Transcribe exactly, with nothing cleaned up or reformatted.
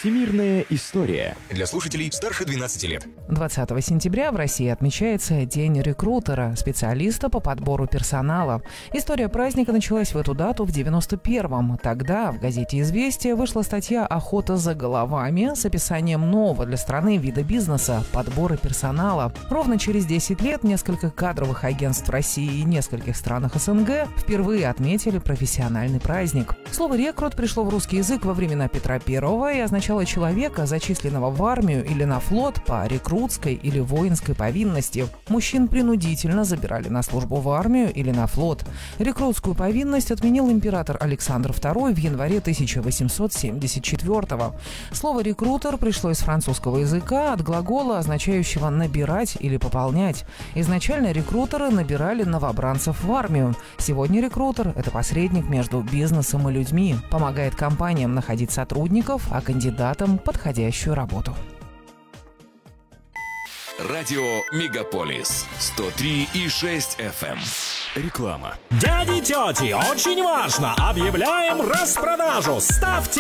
Всемирная история. Для слушателей старше двенадцати лет. двадцатого сентября в России отмечается День рекрутера, специалиста по подбору персонала. История праздника началась в эту дату в девяносто первом. Тогда в газете «Известия» вышла статья «Охота за головами» с описанием нового для страны вида бизнеса – подбора персонала. Ровно через десять лет несколько кадровых агентств в России и нескольких странах СНГ впервые отметили профессиональный праздник. Слово «рекрут» пришло в русский язык во времена Петра Первого и означало человека, зачисленного в армию или на флот по рекрутской или воинской повинности. Мужчин принудительно забирали на службу в армию или на флот. Рекрутскую повинность отменил император Александр Второй в январе тысяча восемьсот семьдесят четвёртого. Слово «рекрутер» пришло из французского языка от глагола, означающего «набирать» или «пополнять». Изначально рекрутеры набирали новобранцев в армию. Сегодня рекрутер – это посредник между бизнесом и людьми, помогает компаниям находить сотрудников, а кандидатам – подходящую работу. Радио Мегаполис сто три и шесть эф эм. Реклама. Дяди и тети, очень важно! Объявляем распродажу! Ставьте